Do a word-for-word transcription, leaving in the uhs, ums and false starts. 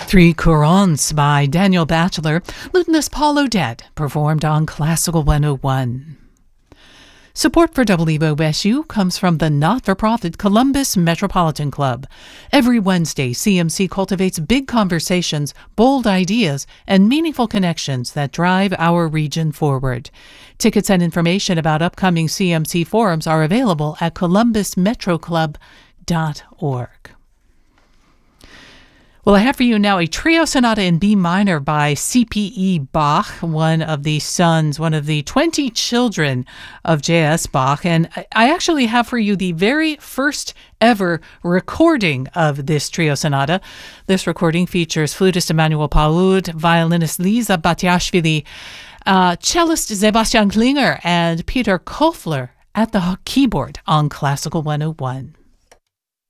Three Courants by Daniel Batchelor, lutenist Paul Odette, performed on Classical one oh one. Support for W O S U comes from the not-for-profit Columbus Metropolitan Club. Every Wednesday, C M C cultivates big conversations, bold ideas, and meaningful connections that drive our region forward. Tickets and information about upcoming C M C forums are available at columbus metro club dot org. Well, I have for you now a trio sonata in B minor by C P E Bach, one of the sons, one of the twenty children of J S Bach. And I actually have for you the very first ever recording of this trio sonata. This recording features flutist Emmanuel Paoud, violinist Liza Batiashvili, uh, cellist Sebastian Klinger, and Peter Kofler at the keyboard on Classical one oh one.